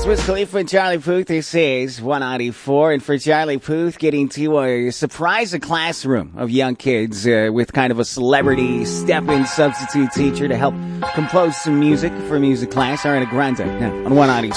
That's Wiz Khalifa and Charlie Puth. This is 194. And for Charlie Puth, getting to surprise a classroom of young kids with kind of a celebrity step-in substitute teacher to help compose some music for music class. Ariana Grande on 194.